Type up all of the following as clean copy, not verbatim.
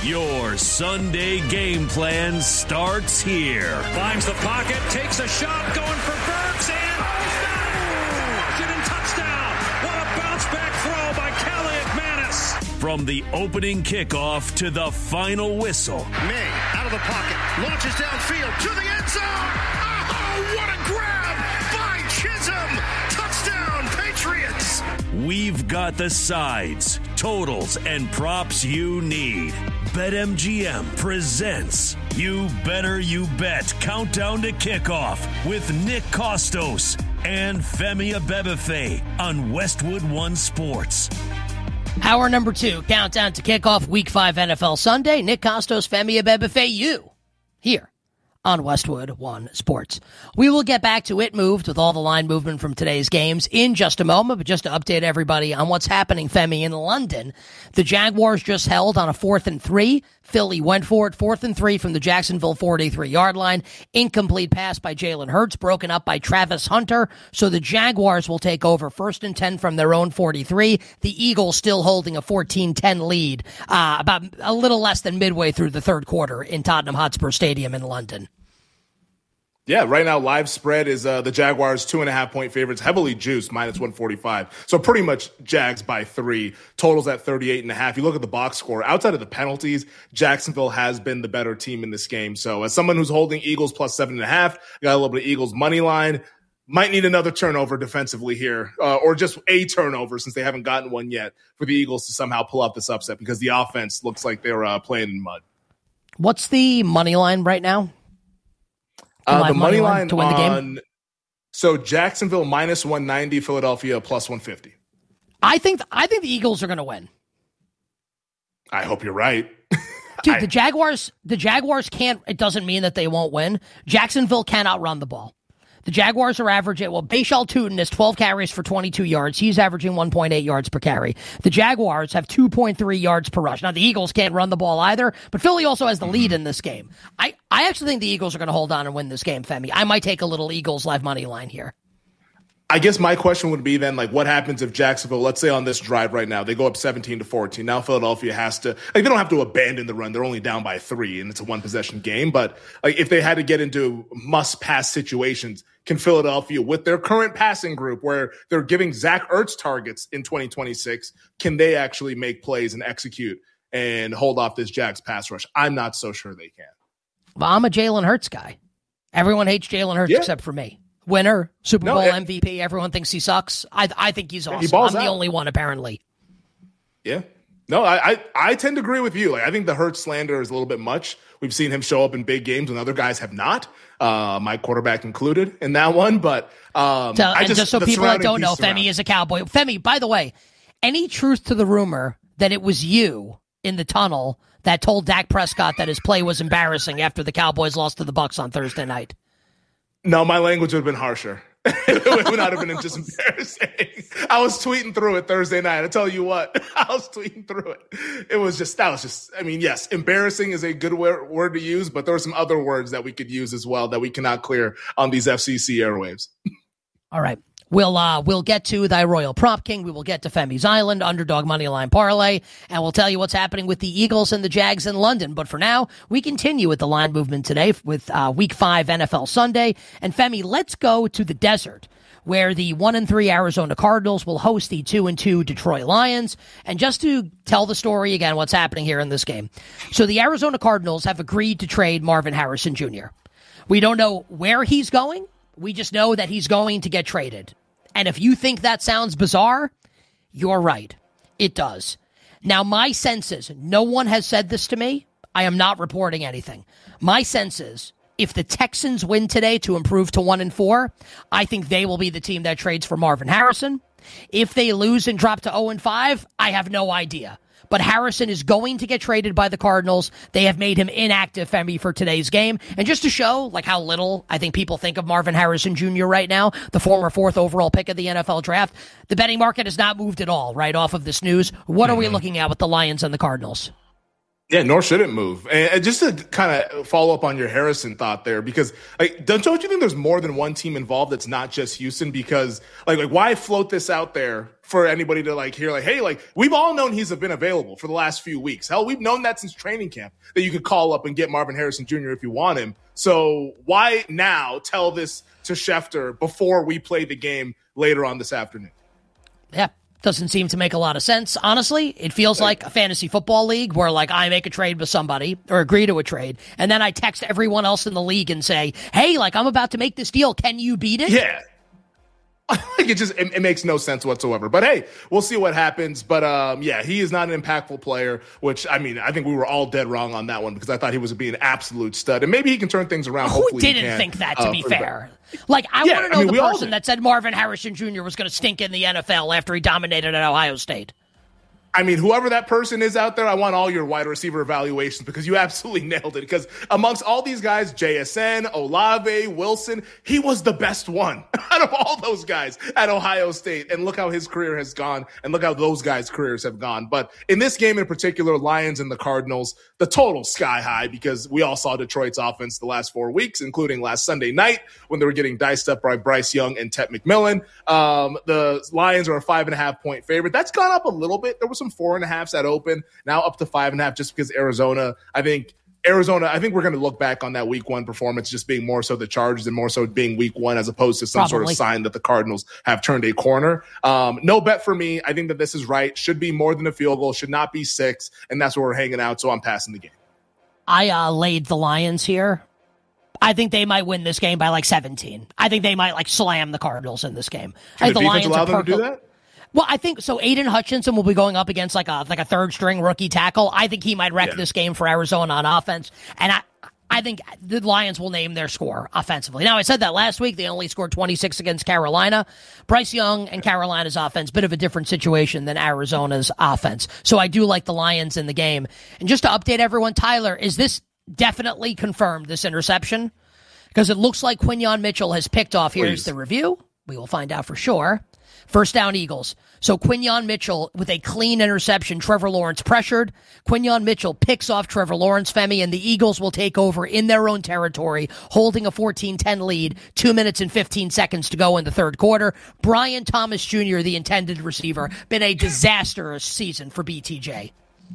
Your Sunday game plan starts here. Finds the pocket, takes a shot, going for Burks, and Washington touchdown. What a bounce-back throw by Calais McManus. From the opening kickoff to the final whistle. May out of the pocket, launches downfield to the end zone. Oh, what a grab by Chisholm. Touchdown, Patriots. We've got the sides, totals, and props you need. BetMGM presents You Better You Bet Countdown to Kickoff with Nick Kostos and Femi Abebefe on Westwood One Sports. Hour number 2, countdown to kickoff, Week 5 NFL Sunday. Nick Kostos, Femi Abebefe, you here on Westwood One Sports. We will get back to It Moved with all the line movement from today's games in just a moment, but just to update everybody on what's happening, Femi, in London. The Jaguars just held on a 4th and 3. Philly went for it, 4th and 3 from the Jacksonville 43-yard line. Incomplete pass by Jalen Hurts, broken up by Travis Hunter. So the Jaguars will take over 1st and 10 from their own 43. The Eagles still holding a 14-10 lead, about a little less than midway through the third quarter in Tottenham Hotspur Stadium in London. Yeah, right now live spread is the Jaguars 2.5-point favorites, heavily juiced, minus 145. So pretty much Jags by 3. Totals at 38.5. You look at the box score, outside of the penalties, Jacksonville has been the better team in this game. So as someone who's holding Eagles plus 7.5, got a little bit of Eagles money line. Might need another turnover defensively here, or just a turnover since they haven't gotten one yet for the Eagles to somehow pull out this upset because the offense looks like they're playing in mud. What's the money line right now? The money line to win the game? So Jacksonville minus 190, Philadelphia plus 150. I think the Eagles are going to win. I hope you're right. Dude, the Jaguars can't, it doesn't mean that they won't win. Jacksonville cannot run the ball. The Jaguars are averaging, Bashal Tutin has 12 carries for 22 yards. He's averaging 1.8 yards per carry. The Jaguars have 2.3 yards per rush. Now, the Eagles can't run the ball either, but Philly also has the lead in this game. I actually think the Eagles are going to hold on and win this game, Femi. I might take a little Eagles live money line here. I guess my question would be then, what happens if Jacksonville, let's say on this drive right now, they go up 17-14. Now Philadelphia has to, they don't have to abandon the run. They're only down by 3, and it's a one-possession game. But if they had to get into must-pass situations, can Philadelphia, with their current passing group where they're giving Zach Ertz targets in 2026, can they actually make plays and execute and hold off this Jags pass rush? I'm not so sure they can. Well, I'm a Jalen Hurts guy. Everyone hates Jalen Hurts except for me. Winner, Super Bowl MVP. Everyone thinks he sucks. I think he's awesome. I'm the only one, apparently. Yeah. No, I tend to agree with you. I think the Hurts slander is a little bit much. We've seen him show up in big games when other guys have not, my quarterback included in that one. But just so people that don't know, Femi is a Cowboy. Femi, by the way, any truth to the rumor that it was you in the tunnel that told Dak Prescott that his play was embarrassing after the Cowboys lost to the Bucs on Thursday night? No, my language would have been harsher. It would not have been just embarrassing. I was tweeting through it Thursday night. I tell you what, I was tweeting through it. Yes, embarrassing is a good word to use, but there were some other words that we could use as well that we cannot clear on these FCC airwaves. All right. We'll get to Thy Royal Prop King. We will get to Femi's Island, Underdog Moneyline Parlay, and we'll tell you what's happening with the Eagles and the Jags in London. But for now, we continue with the line movement today with Week 5 NFL Sunday. And Femi, let's go to the desert, where the 1-3 Arizona Cardinals will host the 2-2 Detroit Lions. And just to tell the story again, what's happening here in this game. So the Arizona Cardinals have agreed to trade Marvin Harrison Jr. We don't know where he's going. We just know that he's going to get traded. And if you think that sounds bizarre, you're right. It does. Now, my sense is, no one has said this to me. I am not reporting anything. My sense is, if the Texans win today to improve to 1-4, I think they will be the team that trades for Marvin Harrison. If they lose and drop to 0-5, I have no idea. But Harrison is going to get traded by the Cardinals. They have made him inactive, Femi, for today's game. And just to show how little I think people think of Marvin Harrison Jr. right now, the former 4th overall pick of the NFL draft, the betting market has not moved at all right off of this news. What are we looking at with the Lions and the Cardinals? Yeah, nor should it move. And just to kind of follow up on your Harrison thought there, because don't you think there's more than one team involved that's not just Houston? Because like why float this out there for anybody to hear hey, we've all known he's been available for the last few weeks. Hell, we've known that since training camp that you could call up and get Marvin Harrison Jr. if you want him. So why now tell this to Schefter before we play the game later on this afternoon? Yeah. Doesn't seem to make a lot of sense. Honestly, it feels like a fantasy football league where I make a trade with somebody or agree to a trade, and then I text everyone else in the league and say, hey, I'm about to make this deal. Can you beat it? Yeah. It makes no sense whatsoever. But hey, we'll see what happens. But yeah, he is not an impactful player, which I think we were all dead wrong on that one because I thought he was being an absolute stud. And maybe he can turn things around. Who didn't think that, to be fair? I want to know the person that said Marvin Harrison Jr. was going to stink in the NFL after he dominated at Ohio State. Whoever that person is out there, I want all your wide receiver evaluations because you absolutely nailed it. Because amongst all these guys, JSN, Olave, Wilson, he was the best one out of all those guys at Ohio State. And look how his career has gone and look how those guys' careers have gone. But in this game in particular, Lions and the Cardinals, the total sky high because we all saw Detroit's offense the last 4 weeks, including last Sunday night when they were getting diced up by Bryce Young and Tet McMillan. The Lions are a 5.5-point favorite. That's gone up a little bit. There was some 4.5s at open, now up to 5.5 just because Arizona, I think we're going to look back on that week one performance just being more so the Chargers and more so being week one as opposed to some sort of sign that the Cardinals have turned a corner. No bet for me. I think that this is right. Should be more than a field goal. Should not be 6. And that's where we're hanging out. So I'm passing the game. I laid the Lions here. I think they might win this game by 17. I think they might slam the Cardinals in this game. Can the defense allow them to do that? Well, I think so. Aiden Hutchinson will be going up against a third string rookie tackle. I think he might wreck this game for Arizona on offense. And I think the Lions will name their score offensively. Now, I said that last week. They only scored 26 against Carolina. Bryce Young and Carolina's offense, bit of a different situation than Arizona's offense. So I do like the Lions in the game. And just to update everyone, Tyler, is this definitely confirmed, this interception? Because it looks like Quinyon Mitchell has picked off. Here's the review. We will find out for sure. First down, Eagles. So Quinyon Mitchell with a clean interception. Trevor Lawrence pressured. Quinyon Mitchell picks off Trevor Lawrence, Femi, and the Eagles will take over in their own territory, holding a 14-10 lead, 2 minutes and 15 seconds to go in the third quarter. Brian Thomas Jr., the intended receiver, been a disastrous season for BTJ.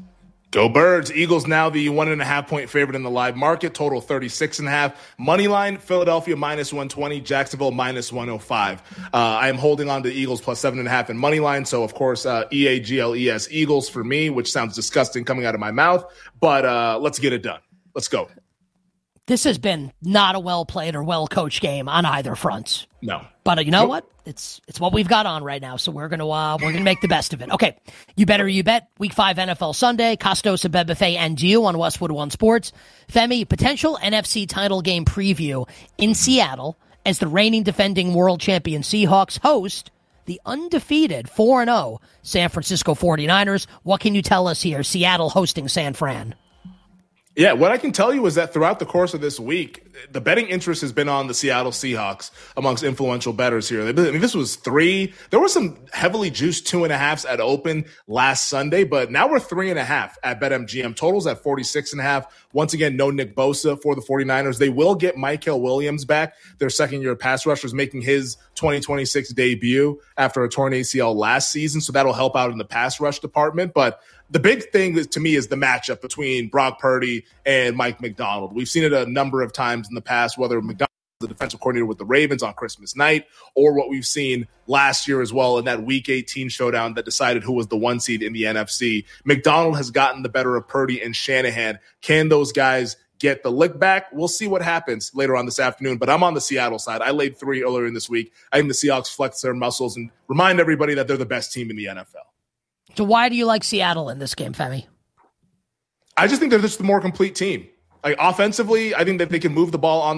Go Birds. Eagles now the 1.5-point favorite in the live market. Total 36.5. Money line, Philadelphia minus 120, Jacksonville minus 105. I am holding on to the Eagles plus 7.5 in money line. So, of course, EAGLES Eagles for me, which sounds disgusting coming out of my mouth. But let's get it done. Let's go. This has been not a well-played or well-coached game on either front. No. But you know what? It's what we've got on right now, so we're gonna make the best of it. Okay, you better you bet. Week 5 NFL Sunday, Costos, Abed Buffet, and you on Westwood One Sports. Femi, potential NFC title game preview in Seattle as the reigning defending world champion Seahawks host the undefeated 4-0 San Francisco 49ers. What can you tell us here? Seattle hosting San Fran. Yeah, what I can tell you is that throughout the course of this week, the betting interest has been on the Seattle Seahawks amongst influential bettors here. This was 3. There were some heavily juiced 2.5s at open last Sunday, but now we're 3.5 at BetMGM. Totals at 46.5. Once again, no Nick Bosa for the 49ers. They will get Michael Williams back. Their second-year pass rusher is making his 2026 debut after a torn ACL last season, so that'll help out in the pass rush department. But the big thing to me is the matchup between Brock Purdy and Mike McDonald. We've seen it a number of times in the past, whether McDonald was the defensive coordinator with the Ravens on Christmas night or what we've seen last year as well in that Week 18 showdown that decided who was the 1 seed in the NFC. McDonald has gotten the better of Purdy and Shanahan. Can those guys get the lick back? We'll see what happens later on this afternoon, but I'm on the Seattle side. I laid 3 earlier in this week. I think the Seahawks flex their muscles and remind everybody that they're the best team in the NFL. So why do you like Seattle in this game, Femi? I just think they're just the more complete team. Offensively, I think that they can move the ball on this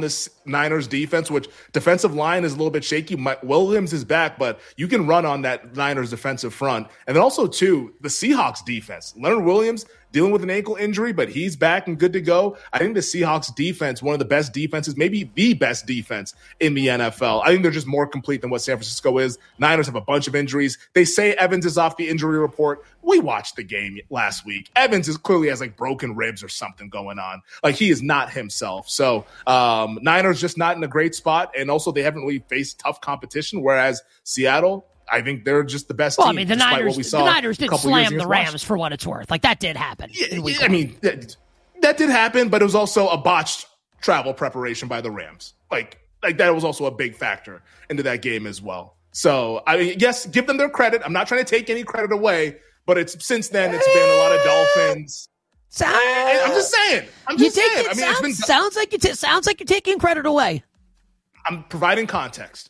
Niners defense, which defensive line is a little bit shaky. Mike Williams is back, but you can run on that Niners defensive front. And then also, too, the Seahawks defense. Leonard Williams dealing with an ankle injury, but he's back and good to go. I think the Seahawks defense, one of the best defenses, maybe the best defense in the NFL. I think they're just more complete than what San Francisco is. Niners have a bunch of injuries. They say Evans is off the injury report. We watched the game last week. Evans is clearly has like broken ribs or something going on. Like he is not himself. So Niners just not in a great spot. And also they haven't really faced tough competition, whereas Seattle, I think they're just the best team. Well, I mean, the Niners did slam the Rams for what it's worth. Like, that did happen. Yeah, I mean, that did happen, but it was also a botched travel preparation by the Rams. Like that was also a big factor into that game as well. So, I mean, yes, give them their credit. I'm not trying to take any credit away, but since then, it's been a lot of Dolphins. I'm just saying. I mean, sounds like you're taking credit away. I'm providing context.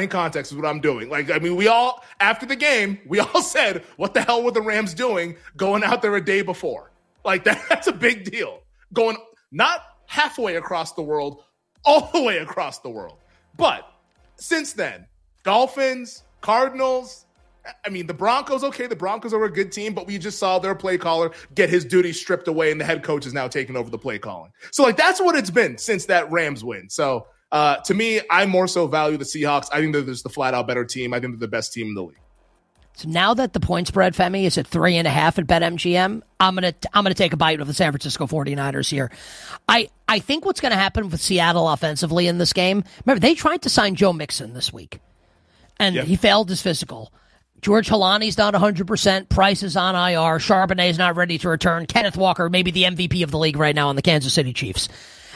Is what I'm doing. Like, I mean, we all, after the game, we all said, what the hell were the Rams doing going out there a day before? Like, that's a big deal. Going not halfway across the world, all the way across the world. But since then, Dolphins, Cardinals, I mean, the Broncos, okay, the Broncos are a good team, but we just saw their play caller get his duty stripped away, and the head coach is now taking over the play calling. So, like, that's what it's been since that Rams win. So, to me, I more so value the Seahawks. I think they're just the flat-out better team. I think they're the best team in the league. So now that the point spread, Femi, is at 3.5 at BetMGM, I'm gonna take a bite of the San Francisco 49ers here. I think what's going to happen with Seattle offensively in this game, remember, they tried to sign Joe Mixon this week, and he failed his physical. George Halani's not 100%. Price is on IR. Charbonnet's not ready to return. Kenneth Walker, maybe the MVP of the league right now on the Kansas City Chiefs.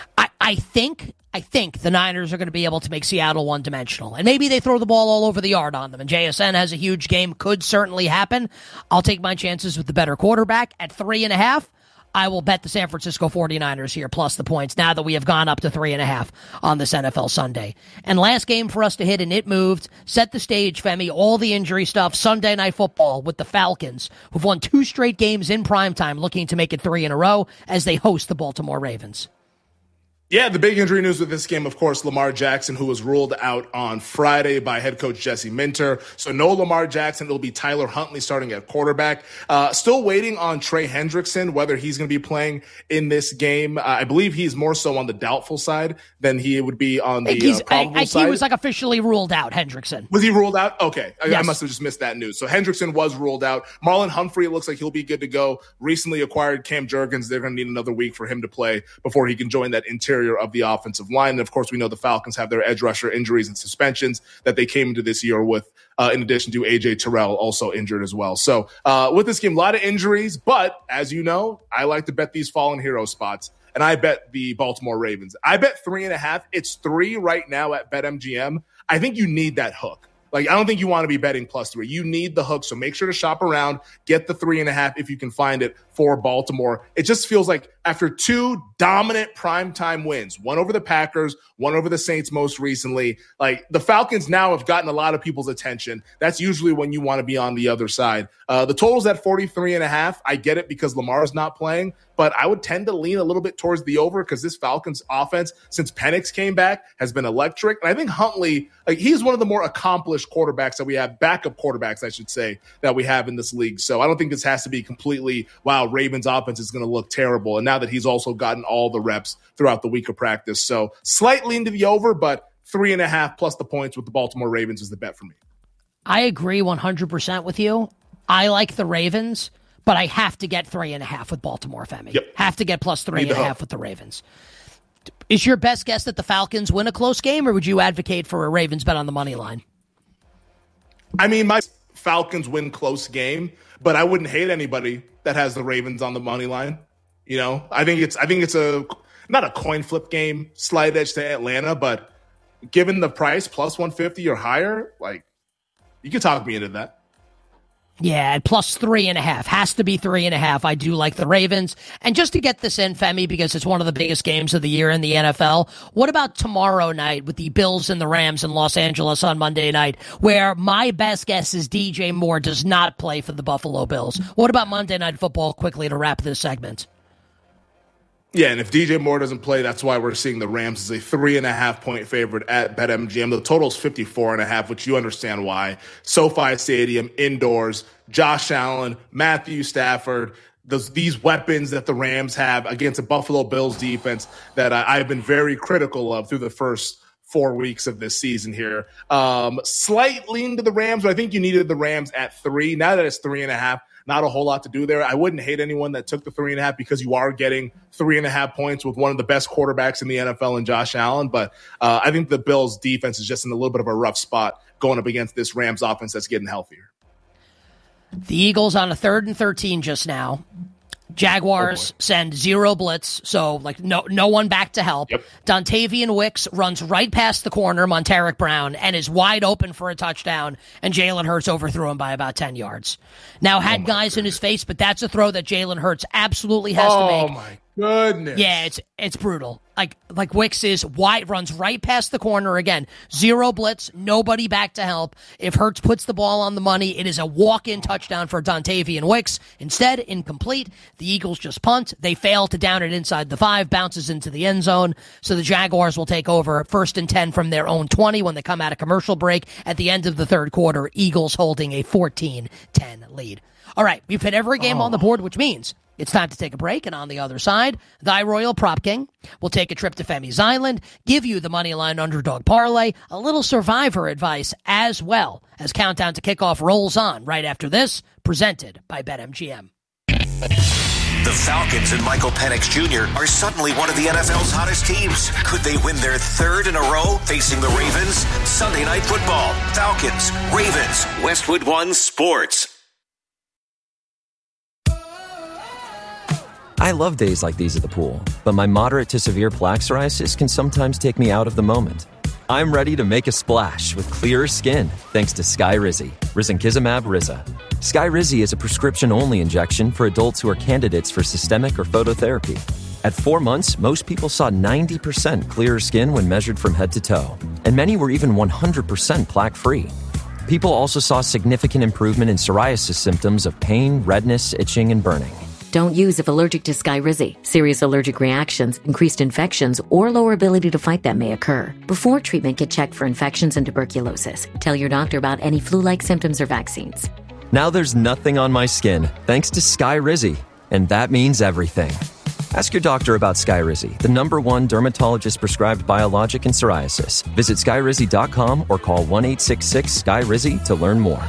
I think the Niners are going to be able to make Seattle one-dimensional. And maybe they throw the ball all over the yard on them. And JSN has a huge game. Could certainly happen. I'll take my chances with the better quarterback. At 3.5, I will bet the San Francisco 49ers here plus the points now that we have gone up to 3.5 on this NFL Sunday. And last game for us to hit, and it moved. Set the stage, Femi. All the injury stuff. Sunday Night Football with the Falcons, who've won 2 straight games in primetime, looking to make it 3 in a row as they host the Baltimore Ravens. Yeah, the big injury news with this game, of course, Lamar Jackson, who was ruled out on Friday by head coach Jesse Minter. So no Lamar Jackson. It'll be Tyler Huntley starting at quarterback. Still waiting on Trey Hendrickson, whether he's going to be playing in this game. I believe he's more so on the doubtful side than he would be on the probable side. He was like officially ruled out, Hendrickson. Was he ruled out? Okay. Yes. I must have just missed that news. So Hendrickson was ruled out. Marlon Humphrey, it looks like he'll be good to go. Recently acquired Cam Jurgens. They're going to need another week for him to play before he can join that interior of the offensive line. And of course, we know the Falcons have their edge rusher injuries and suspensions that they came into this year with, in addition to AJ Terrell also injured as well. So with this game, a lot of injuries, but as you know, I like to bet these fallen hero spots. And I bet the Baltimore Ravens. I bet 3.5. It's 3 right now at BetMGM. I think you need that hook. Like, I don't think you want to be betting +3. You need the hook. So make sure to shop around, get the 3.5 if you can find it for Baltimore. It just feels like after 2 dominant primetime wins, one over the Packers, one over the Saints most recently, like the Falcons now have gotten a lot of people's attention. That's usually when you want to be on the other side. The total's at 43.5. I get it because Lamar's not playing, but I would tend to lean a little bit towards the over because this Falcons offense, since Penix came back, has been electric. And I think Huntley, like, he's one of the more accomplished quarterbacks that we have, backup quarterbacks, I should say, that we have in this league. So I don't think this has to be completely, wow, Ravens offense is going to look terrible. And now that he's also gotten all the reps throughout the week of practice. So slightly into the over, but 3.5 plus the points with the Baltimore Ravens is the bet for me. I agree 100% with you. I like the Ravens, but I have to get 3.5 with Baltimore, Femi. Yep. Have to get plus 3.5 with the Ravens. Is your best guess that the Falcons win a close game, or would you advocate for a Ravens bet on the money line? I mean, my Falcons win close game, but I wouldn't hate anybody that has the Ravens on the money line. You know, I think it's a not a coin flip game, slight edge to Atlanta, but given the price plus 150 or higher, like, you can talk me into that. Yeah, plus 3.5. Has to be 3.5. I do like the Ravens. And just to get this in, Femi, because it's one of the biggest games of the year in the NFL, what about tomorrow night with the Bills and the Rams in Los Angeles on Monday night, where my best guess is DJ Moore does not play for the Buffalo Bills? What about Monday Night Football quickly to wrap this segment? Yeah, and if DJ Moore doesn't play, that's why we're seeing the Rams as a 3.5-point favorite at BetMGM. The total's 54.5, which you understand why. SoFi Stadium, indoors, Josh Allen, Matthew Stafford, these weapons that the Rams have against a Buffalo Bills defense that I've been very critical of through the first 4 weeks of this season here. Slight lean to the Rams, but I think you needed the Rams at 3. Now that it's 3.5, not a whole lot to do there. I wouldn't hate anyone that took the 3.5 because you are getting 3.5 points with one of the best quarterbacks in the NFL in Josh Allen. But I think the Bills defense is just in a little bit of a rough spot going up against this Rams offense that's getting healthier. The Eagles on a 3rd and 13 just now. Jaguars send 0 blitz, so no one back to help. Yep. Dontavian Wicks runs right past the corner, Montaric Brown, and is wide open for a touchdown, and Jalen Hurts overthrew him by about 10 yards. Now, had guys in his face, but that's a throw that Jalen Hurts absolutely has to make. Oh, my goodness. Yeah, it's brutal. Like Wicks is wide, runs right past the corner again. 0 blitz, nobody back to help. If Hurts puts the ball on the money, it is a walk-in touchdown for Dontavian Wicks. Instead, incomplete. The Eagles just punt. They fail to down it inside the 5, bounces into the end zone. So the Jaguars will take over 1st and 10 from their own 20 when they come out of commercial break at the end of the 3rd quarter. Eagles holding a 14-10 lead. All right, we've hit every game on the board, which means it's time to take a break, and on the other side, Thy Royal Prop King will take a trip to Femi's Island, give you the Moneyline Underdog Parlay, a little Survivor advice, as well as Countdown to Kickoff rolls on right after this, presented by BetMGM. The Falcons and Michael Penix Jr. are suddenly one of the NFL's hottest teams. Could they win their 3rd in a row facing the Ravens? Sunday Night Football, Falcons, Ravens, Westwood One Sports. I love days like these at the pool, but my moderate to severe plaque psoriasis can sometimes take me out of the moment. I'm ready to make a splash with clearer skin thanks to Skyrizi, risankizumab Riza. Skyrizi is a prescription-only injection for adults who are candidates for systemic or phototherapy. At 4 months, most people saw 90% clearer skin when measured from head to toe, and many were even 100% plaque-free. People also saw significant improvement in psoriasis symptoms of pain, redness, itching, and burning. Don't use if allergic to Skyrizi. Serious allergic reactions, increased infections, or lower ability to fight them may occur. Before treatment, get checked for infections and tuberculosis. Tell your doctor about any flu-like symptoms or vaccines. Now there's nothing on my skin thanks to Skyrizi, and that means everything. Ask your doctor about Skyrizi, the #1 dermatologist-prescribed biologic in psoriasis. Visit Skyrizi.com or call 1-866-SKYRIZI to learn more.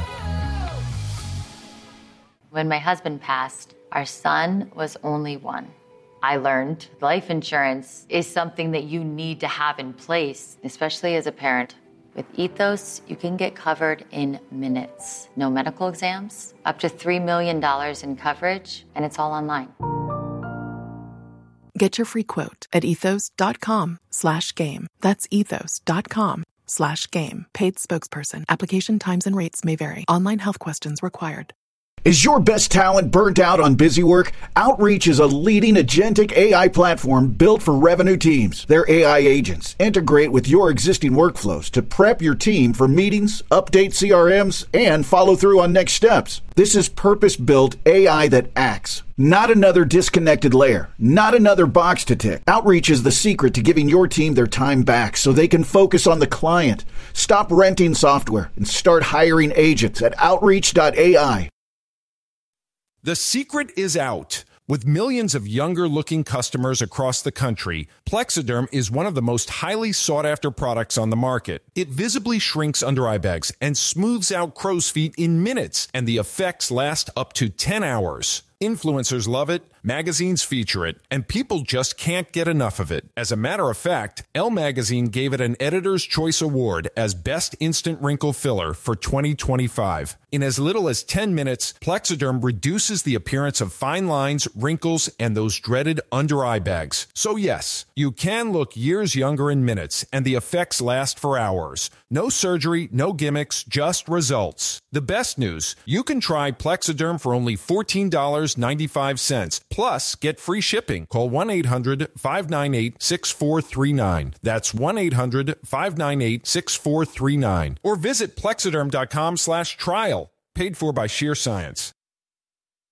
When my husband passed, our son was only 1. I learned life insurance is something that you need to have in place, especially as a parent. With Ethos, you can get covered in minutes. No medical exams, up to $3 million in coverage, and it's all online. Get your free quote at ethos.com/game. That's ethos.com/game. Paid spokesperson. Application times and rates may vary. Online health questions required. Is your best talent burnt out on busy work? Outreach is a leading agentic AI platform built for revenue teams. Their AI agents integrate with your existing workflows to prep your team for meetings, update CRMs, and follow through on next steps. This is purpose-built AI that acts. Not another disconnected layer. Not another box to tick. Outreach is the secret to giving your team their time back so they can focus on the client. Stop renting software and start hiring agents at Outreach.ai. The secret is out. With millions of younger-looking customers across the country, Plexiderm is one of the most highly sought-after products on the market. It visibly shrinks under-eye bags and smooths out crow's feet in minutes, and the effects last up to 10 hours. Influencers love it, magazines feature it, and people just can't get enough of it. As a matter of fact, Elle Magazine gave it an Editor's Choice Award as Best Instant Wrinkle Filler for 2025. In as little as 10 minutes, Plexiderm reduces the appearance of fine lines, wrinkles, and those dreaded under-eye bags. So yes, you can look years younger in minutes, and the effects last for hours. No surgery, no gimmicks, just results. The best news, you can try Plexiderm for only $14.95. Plus, get free shipping. Call 1-800-598-6439. That's 1-800-598-6439. Or visit Plexiderm.com/trial. Paid for by Sheer Science.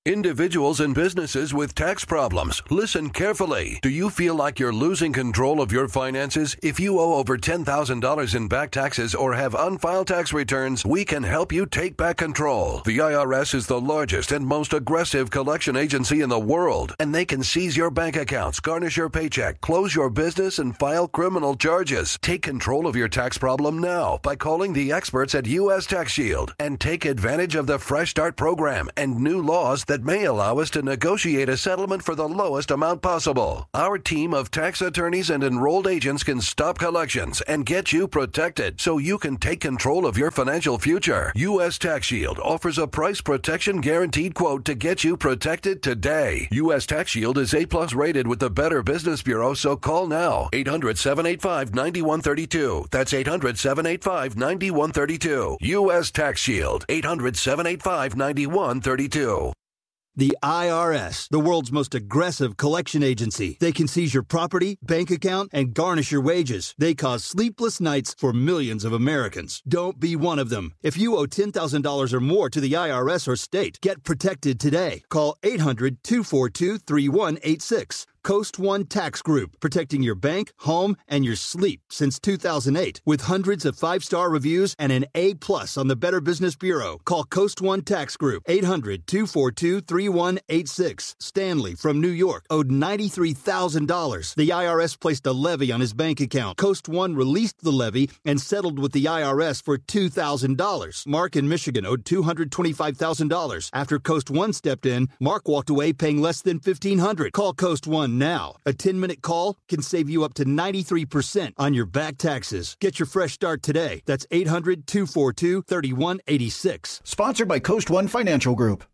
Individuals and businesses with tax problems, listen carefully. Do you feel like you're losing control of your finances? If you owe over $10,000 in back taxes or have unfiled tax returns, we can help you take back control. The IRS is the largest and most aggressive collection agency in the world, and they can seize your bank accounts, garnish your paycheck, close your business, and file criminal charges. Take control of your tax problem now by calling the experts at U.S. Tax Shield and take advantage of the Fresh Start program and new laws that may allow us to negotiate a settlement for the lowest amount possible. Our team of tax attorneys and enrolled agents can stop collections and get you protected so you can take control of your financial future. U.S. Tax Shield offers a price protection guaranteed quote to get you protected today. U.S. Tax Shield is A+ rated with the Better Business Bureau, so call now. 800-785-9132. That's 800-785-9132. U.S. Tax Shield. 800-785-9132. The IRS, the world's most aggressive collection agency. They can seize your property, bank account, and garnish your wages. They cause sleepless nights for millions of Americans. Don't be one of them. If you owe $10,000 or more to the IRS or state, get protected today. Call 800-242-3186. Coast One Tax Group, protecting your bank, home, and your sleep since 2008. With hundreds of 5-star reviews and an A+ on the Better Business Bureau. Call Coast One Tax Group, 800-242-3186. Stanley from New York owed $93,000. The IRS placed a levy on his bank account. Coast One released the levy and settled with the IRS for $2,000. Mark in Michigan owed $225,000. After Coast One stepped in, Mark walked away paying less than $1,500. Call Coast One now. A 10-minute call can save you up to 93% on your back taxes. Get your fresh start today. That's 800-242-3186. Sponsored by Coast One Financial Group.